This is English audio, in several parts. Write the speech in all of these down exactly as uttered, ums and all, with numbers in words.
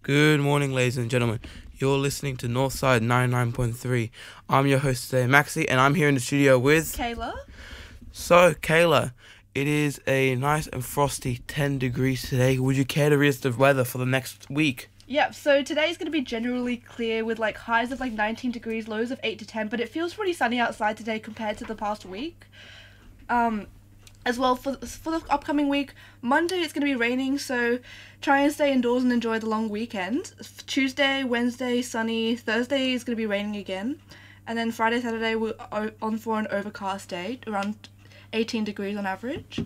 Good morning, ladies and gentlemen. You're listening to Northside ninety-nine point three. I'm your host today, Maxi, and I'm here in the studio with... Kayla. So, Kayla, it is a nice and frosty ten degrees today. Would you care to read us the weather for the next week? Yep, so today's going to be generally clear with like highs of like nineteen degrees, lows of eight to ten, but it feels pretty sunny outside today compared to the past week. Um... As well, for, for the upcoming week, Monday it's going to be raining, so try and stay indoors and enjoy the long weekend. Tuesday, Wednesday, sunny. Thursday is going to be raining again. And then Friday, Saturday, we're on for an overcast day, around eighteen degrees on average.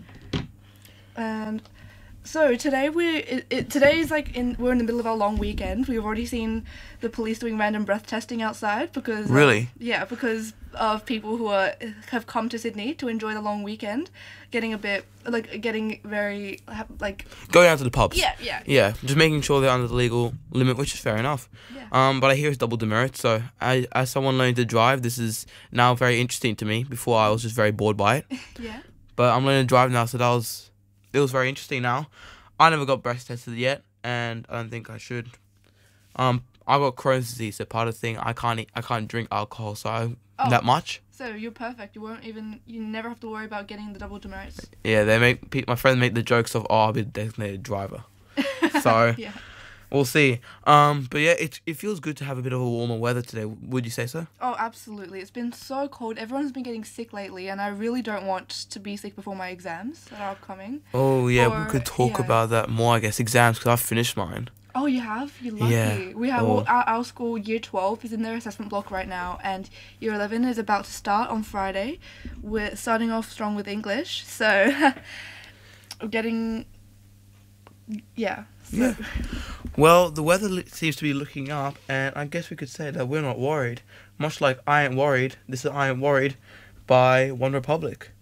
And so today we it, it, today is like in we're in the middle of our long weekend. We've already seen the police doing random breath testing outside because Really? Of, yeah, because of people who are have come to Sydney to enjoy the long weekend, getting a bit like getting very like Going out to the pubs. yeah yeah Yeah, just making sure they're under the legal limit, which is fair enough. yeah. Um, but I hear it's double demerit, so I, as someone learning to drive, this is now very interesting to me. Before I was just very bored by it. yeah. But I'm learning to drive now, so that was it was very interesting now. I never got breast tested yet, and I don't think I should. Um, I got Crohn's disease, so part of the thing I can't eat, I can't drink alcohol, so I, Oh. that much. So you're perfect. You won't even you never have to worry about getting the double demerits. Yeah, they make pe- my friends make the jokes of, oh, I'll be the designated driver. So yeah. we'll see. Um, but yeah, it it feels good to have a bit of a warmer weather today. Would you say so? Oh, absolutely. It's been so cold. Everyone's been getting sick lately, and I really don't want to be sick before my exams that are upcoming. Oh yeah, Or- we could talk yeah. about that more. I guess exams because I've finished mine. Oh, you have? You're lucky. Yeah. We have Oh. well, our, our school, year twelve, is in their assessment block right now, and year eleven is about to start on Friday. We're starting off strong with English, so getting... Yeah. So. Yeah. Well, the weather li- seems to be looking up, and I guess we could say that we're not worried. Much like I Ain't Worried, this is I Ain't Worried by One Republic.